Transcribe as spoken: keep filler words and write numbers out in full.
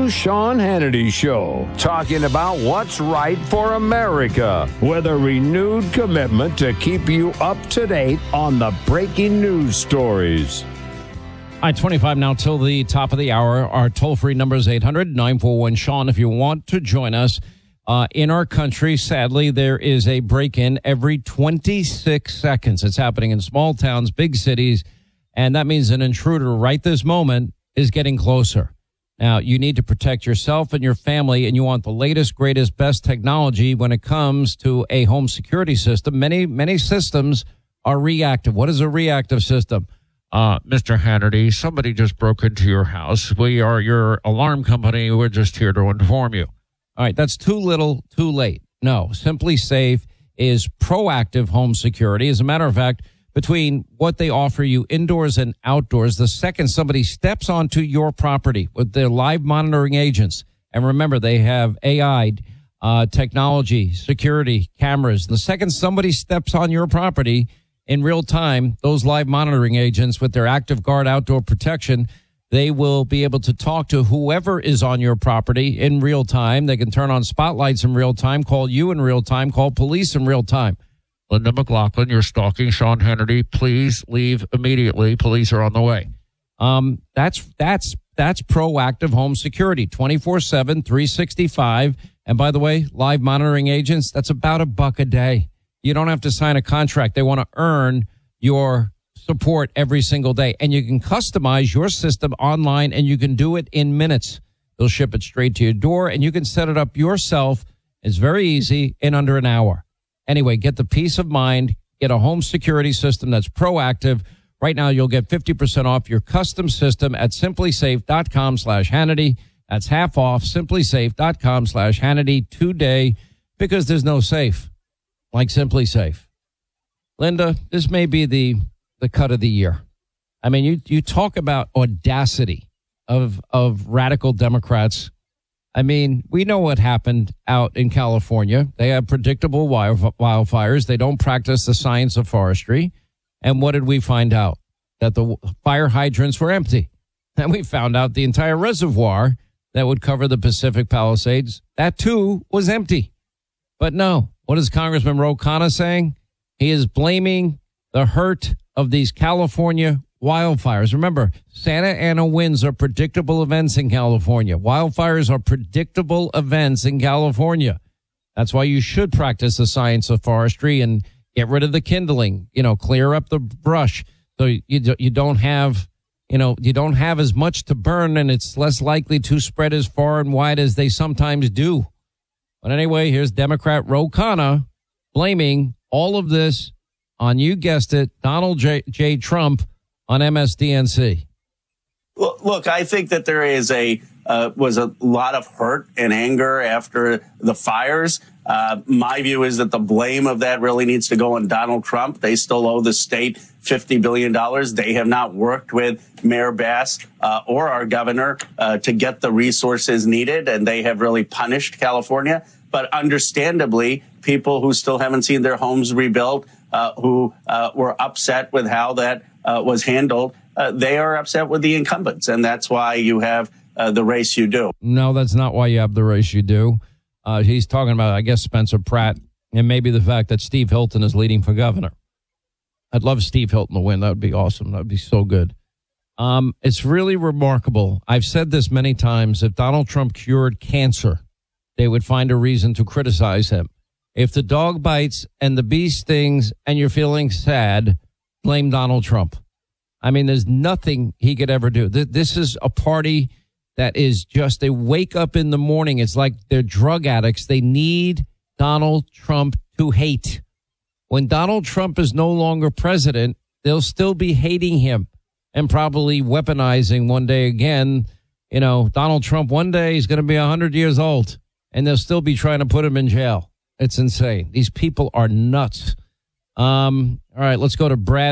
Sean Hannity Show, talking about what's right for America with a renewed commitment to keep you up to date on the breaking news stories. All right, twenty-five now till the top of the hour. Our toll-free number is eight hundred, nine four one, Sean if you want to join us. Uh, in our country, sadly, there is a break-in every twenty-six seconds. It's happening in small towns, big cities, and that means an intruder right this moment is getting closer. Now, you need to protect yourself and your family, and you want the latest, greatest, best technology when it comes to a home security system. Many, many systems are reactive. What is a reactive system? Uh, Mister Hannity, somebody just broke into your house. We are your alarm company. We're just here to inform you. All right, that's too little, too late. No, Simply Safe is proactive home security. As a matter of fact, between what they offer you indoors and outdoors, the second somebody steps onto your property with their live monitoring agents, and remember, they have A I, uh, technology, security, cameras. The second somebody steps on your property in real time, those live monitoring agents with their Active Guard outdoor protection, they will be able to talk to whoever is on your property in real time. They can turn on spotlights in real time, call you in real time, call police in real time. Linda McLaughlin, you're stalking Sean Hannity. Please leave immediately. Police are on the way. Um, that's, that's, that's proactive home security, twenty-four seven, three sixty-five. And by the way, live monitoring agents, that's about a buck a day. You don't have to sign a contract. They want to earn your support every single day. And you can customize your system online, and you can do it in minutes. They'll ship it straight to your door, and you can set it up yourself. It's very easy in under an hour. Anyway, get the peace of mind. Get a home security system that's proactive. Right now, you'll get fifty percent off your custom system at simplysafe.com slash Hannity. That's half off, simplysafe.com slash Hannity today, because there's no safe like Simply Safe. Linda, this may be the the cut of the year. I mean, you you talk about audacity of of radical Democrats. I mean, we know what happened out in California. They have predictable wildfires. They don't practice the science of forestry. And what did we find out? That the fire hydrants were empty. And we found out the entire reservoir that would cover the Pacific Palisades, that too was empty. But no, what is Congressman Ro Khanna saying? He is blaming the hurt of these California wildfires. Remember, Santa Ana winds are predictable events in California. Wildfires are predictable events in California. That's why you should practice the science of forestry and get rid of the kindling, you know, clear up the brush so you you don't have, you know, you don't have as much to burn, and it's less likely to spread as far and wide as they sometimes do. But anyway, here's Democrat Ro Khanna blaming all of this on, you guessed it, Donald J. J. Trump on M S D N C. Well, look, I think that there is a uh, was a lot of hurt and anger after the fires. Uh, my view is that the blame of that really needs to go on Donald Trump. They still owe the state fifty billion dollars. They have not worked with Mayor Bass uh, or our governor uh, to get the resources needed, and they have really punished California. But understandably, people who still haven't seen their homes rebuilt, uh, who uh, were upset with how that uh, was handled, uh, they are upset with the incumbents. And that's why you have uh, the race you do. No, that's not why you have the race you do. Uh, he's talking about, I guess, Spencer Pratt, and maybe the fact that Steve Hilton is leading for governor. I'd love Steve Hilton to win. That would be awesome. That would be so good. Um, it's really remarkable. I've said this many times. If Donald Trump cured cancer, they would find a reason to criticize him. If the dog bites and the bee stings and you're feeling sad, blame Donald Trump. I mean, there's nothing he could ever do. This is a party that is just, they wake up in the morning. It's like they're drug addicts. They need Donald Trump to hate. When Donald Trump is no longer president, they'll still be hating him and probably weaponizing one day again. You know, Donald Trump one day is going to be one hundred years old, and they'll still be trying to put him in jail. It's insane. These people are nuts. Um, all right, let's go to Brad.